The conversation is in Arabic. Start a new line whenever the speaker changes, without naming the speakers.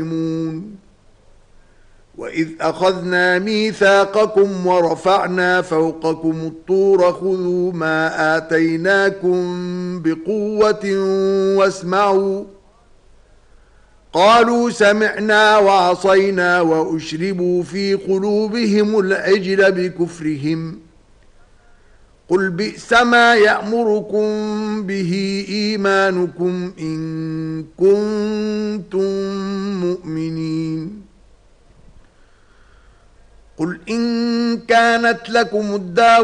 وإذ أخذنا ميثاقكم ورفعنا فوقكم الطور خذوا ما آتيناكم بقوة واسمعوا قالوا سمعنا وعصينا وأشربوا في قلوبهم العجل بكفرهم قل بئس ما يأمركم به إيمانكم إن كنتم مؤمنين قل إن كانت لكم الدار